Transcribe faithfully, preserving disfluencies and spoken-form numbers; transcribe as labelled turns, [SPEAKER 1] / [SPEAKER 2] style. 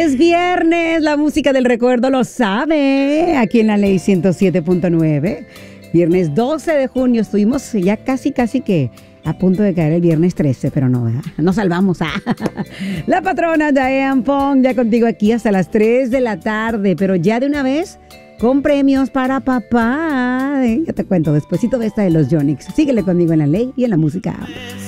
[SPEAKER 1] Es viernes, la música del recuerdo lo sabe, aquí en la Ley ciento siete punto nueve. Viernes doce de junio, estuvimos ya casi, casi que a punto de caer el viernes trece, pero no, ¿verdad? Nos salvamos. ¿Ah? La patrona Diane Fong, ya contigo aquí hasta las tres de la tarde, pero ya de una vez con premios para papá. ¿Eh? Ya te cuento, despuesito de esta de los Yonix. Síguele conmigo en la Ley y en la música.